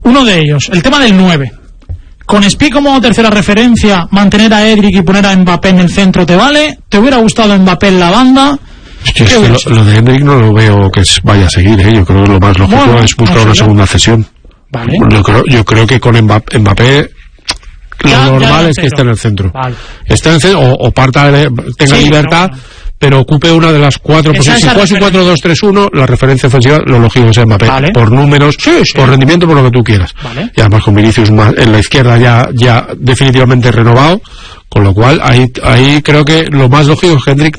Uno de ellos, el tema del 9. Con Spi como tercera referencia, mantener a Endrick y poner a Mbappé en el centro, ¿te vale? ¿Te hubiera gustado Mbappé en la banda? Es que lo de Endrick no lo veo que vaya a seguir, ¿eh? Yo creo que lo más lógico es buscar una segunda cesión. Vale. Yo creo que con Mbappé lo normal es que esté en el centro. Vale. Esté en el centro o tenga libertad, pero ocupe una de las 4 posiciones. Si fuese 4-2-3-1, la referencia ofensiva, lo lógico es Mbappé. Vale. Por números, por rendimiento, por lo que tú quieras. Vale. Y además con Vinicius en la izquierda ya definitivamente renovado. Con lo cual, ahí creo que lo más lógico es que Endrick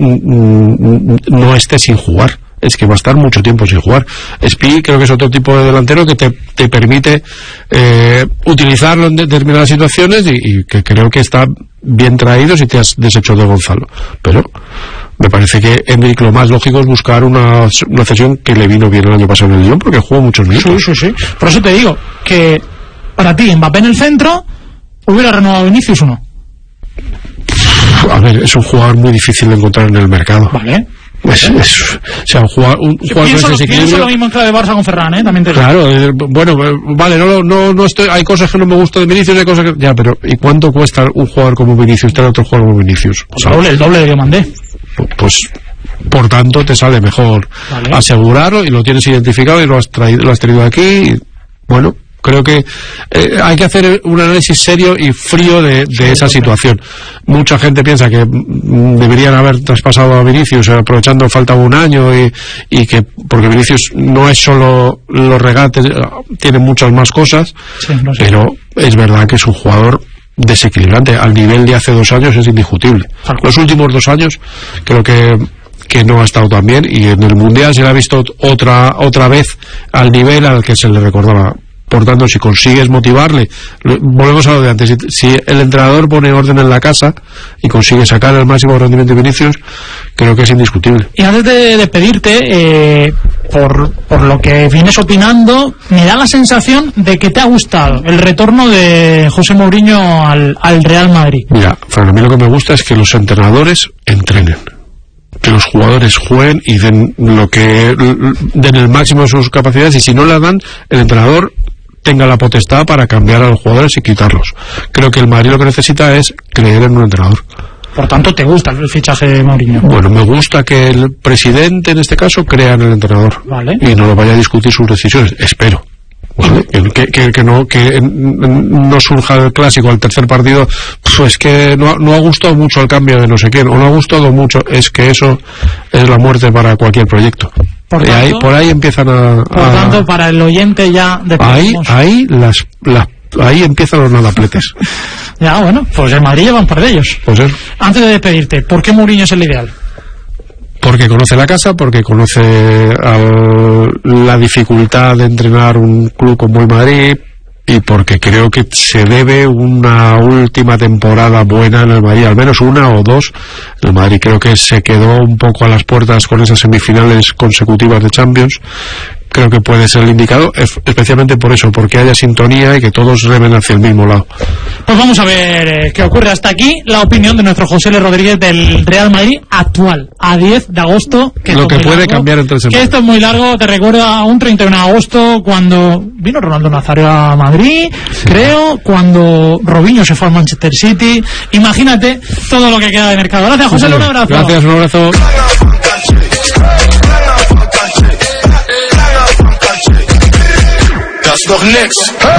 no esté sin jugar. Es que va a estar mucho tiempo sin jugar. Spi creo que es otro tipo de delantero que te permite utilizarlo en determinadas situaciones y que creo que está bien traído si te has deshecho de Gonzalo. Pero me parece que Endrick lo más lógico es buscar una cesión que le vino bien el año pasado en el Lyon, porque jugó muchos minutos. Sí. Por eso te digo que para ti Mbappé en el centro, ¿hubiera renovado Vinicius o no? A ver, es un jugador muy difícil de encontrar en el mercado. Vale. O sea, un jugador con ese equilibrio. Pienso lo mismo en clave Barça con Ferran, también te digo. Claro, bueno, vale, no estoy, hay cosas que no me gustan de Vinicius, hay cosas que ya, pero ¿y cuánto cuesta un jugador como Vinicius tener otro jugador como Vinicius? El doble de Diomandé. Pues por tanto te sale mejor asegurarlo y lo tienes identificado y lo has traído aquí. Y, bueno, creo que hay que hacer un análisis serio y frío de esa situación. Mucha gente piensa que deberían haber traspasado a Vinicius aprovechando falta un año y que porque Vinicius no es solo los regates, tiene muchas más cosas, pero es verdad que es un jugador desequilibrante. Al nivel de hace 2 años es indiscutible. Los últimos 2 años creo que no ha estado tan bien y en el Mundial se le ha visto otra vez al nivel al que se le recordaba. Por tanto, si consigues motivarle, volvemos a lo de antes, si el entrenador pone orden en la casa y consigue sacar el máximo rendimiento de Vinicius, creo que es indiscutible. Y antes de despedirte, por lo que vienes opinando, me da la sensación de que te ha gustado el retorno de José Mourinho al Real Madrid. Mira, Fran, a mí lo que me gusta es que los entrenadores entrenen, que los jugadores jueguen y den el máximo de sus capacidades, y si no la dan, el entrenador tenga la potestad para cambiar a los jugadores y quitarlos. Creo que el Madrid lo que necesita es creer en un entrenador. Por tanto, ¿te gusta el fichaje de Mourinho? Bueno, me gusta que el presidente, en este caso, crea en el entrenador. Vale. Y no lo vaya a discutir sus decisiones. Espero. ¿Vale? Que no surja el clásico al tercer partido, pues que no ha gustado mucho el cambio de no sé quién, o no ha gustado mucho. Es que eso es la muerte para cualquier proyecto. Por ahí empiezan a... Por tanto, para el oyente ya... Ahí empiezan los nadapletes. Ya, bueno, pues el Madrid lleva un par de ellos. Pues antes de despedirte, ¿por qué Mourinho es el ideal? Porque conoce la casa, porque conoce la dificultad de entrenar un club como el Madrid, y porque creo que se debe una última temporada buena en el Madrid, al menos 1 o 2. El Madrid creo que se quedó un poco a las puertas con esas semifinales consecutivas de Champions. Creo que puede ser el indicado, especialmente por eso, porque haya sintonía y que todos remen hacia el mismo lado. Pues vamos a ver qué ocurre. Hasta aquí la opinión de nuestro José L. Rodríguez del Real Madrid actual, a 10 de agosto. Lo que puede cambiar entre semanas. Que esto es muy largo, te recuerda a un 31 de agosto, cuando vino Ronaldo Nazario a Madrid, creo, cuando Robinho se fue al Manchester City. Imagínate todo lo que queda de mercado. Gracias, José L. Un abrazo. Gracias, un abrazo. Dat is nog niks.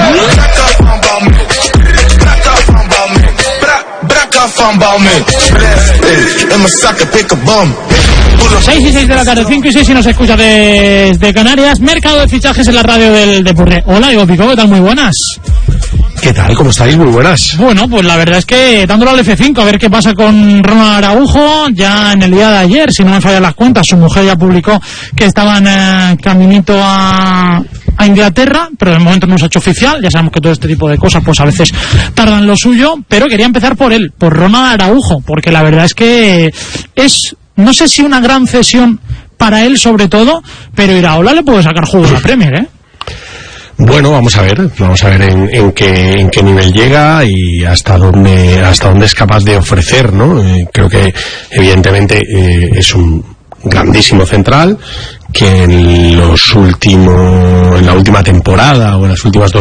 Brakka van Balmain. En mijn zakken pikken bom. 6 y 6 de la tarde, 5 y 6 si nos escucha desde Canarias. Mercado de fichajes en la radio del Depurre. Hola, Diego Picó, ¿qué tal? Muy buenas. ¿Qué tal? ¿Cómo estáis? Muy buenas. Bueno, pues la verdad es que dándolo al F5 a ver qué pasa con Ronald Araujo. Ya en el día de ayer, si no me fallan las cuentas, su mujer ya publicó que estaban caminito a Inglaterra, pero de momento no se ha hecho oficial. Ya sabemos que todo este tipo de cosas pues a veces tardan lo suyo, pero quería empezar por él, por Ronald Araujo, porque la verdad es que es, no sé si una gran cesión para él sobre todo, pero Iraola le puede sacar jugo a la Premier, ¿eh? Bueno, vamos a ver en qué nivel llega y hasta dónde es capaz de ofrecer, ¿no? Creo que evidentemente es un grandísimo central que en la última temporada o en las últimas 2